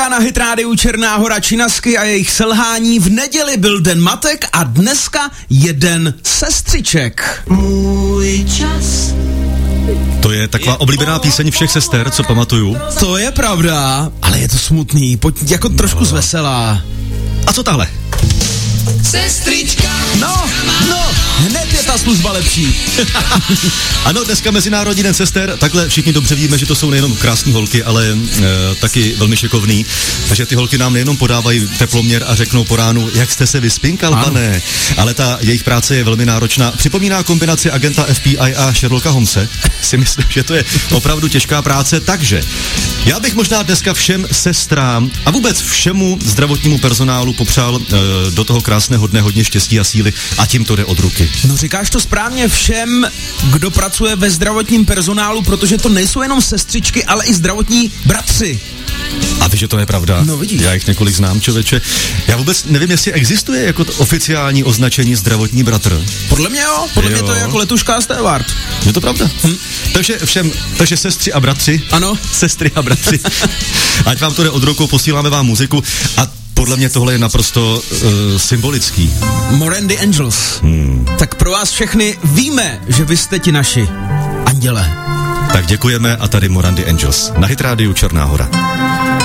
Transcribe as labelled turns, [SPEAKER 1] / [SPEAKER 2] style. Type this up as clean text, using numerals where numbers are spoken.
[SPEAKER 1] Na Hit Rádiu Černá Hora Činasky a jejich selhání. V neděli byl Den matek a dneska je Den sestřiček.
[SPEAKER 2] Můj čas.
[SPEAKER 3] To je taková oblíbená píseň všech sester, co pamatuju.
[SPEAKER 1] To je pravda, ale je to smutný, pojď jako trošku zveselá.
[SPEAKER 3] A co tahle?
[SPEAKER 2] Sestřička.
[SPEAKER 1] No, hned je ta služba lepší.
[SPEAKER 3] Ano, dneska Mezinárodní den sester, takhle všichni dobře víme, že to jsou nejenom krásný holky, ale taky velmi šikovný. Takže ty holky nám nejenom podávají teploměr a řeknou po ránu, jak jste se vyspinkal, pane. Ale ta jejich práce je velmi náročná. Připomíná kombinaci agenta FBI a Sherlocka Holmese. Si myslím, že to je opravdu těžká práce, takže já bych možná dneska všem sestrám a vůbec všemu zdravotnímu personálu popřál do toho krásného dne hodně štěstí a síly a tím to jde od ruky.
[SPEAKER 1] No říkáš to správně, všem, kdo pracuje ve zdravotním personálu, protože to nejsou jenom sestřičky, ale i zdravotní bratři.
[SPEAKER 3] A víš, že to je pravda.
[SPEAKER 1] No vidíš.
[SPEAKER 3] Já jich několik znám, člověče. Já vůbec nevím, jestli existuje jako oficiální označení zdravotní bratr.
[SPEAKER 1] Podle mě jo, podle mě to je jako Letuška a Stewart.
[SPEAKER 3] Je to pravda. Takže sestři a bratři.
[SPEAKER 1] Ano.
[SPEAKER 3] Sestry a bratři. Ať vám to jde od rukou, posíláme vám muziku a podle mě tohle je naprosto symbolický.
[SPEAKER 1] More and the Angels. Tak pro vás všechny víme, že vy jste ti naši anděle.
[SPEAKER 3] Tak děkujeme a tady More and the Angels na Hit Rádiu Černá Hora.